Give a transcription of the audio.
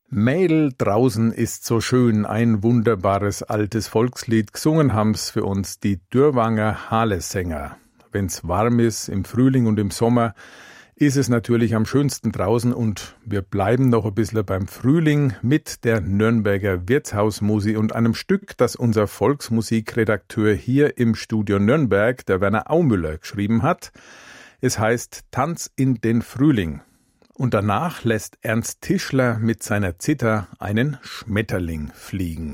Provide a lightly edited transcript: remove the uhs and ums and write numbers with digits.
Mädel draußen ist so schön, ein wunderbares altes Volkslied. Gesungen haben's für uns die Dürrwanger Halesänger. Wenn's warm ist, im Frühling und im Sommer, ist es natürlich am schönsten draußen und wir bleiben noch ein bisschen beim Frühling mit der Nürnberger Wirtshausmusik und einem Stück, das unser Volksmusikredakteur hier im Studio Nürnberg, der Werner Aumüller, geschrieben hat. Es heißt Tanz in den Frühling. Und danach lässt Ernst Tischler mit seiner Zither einen Schmetterling fliegen.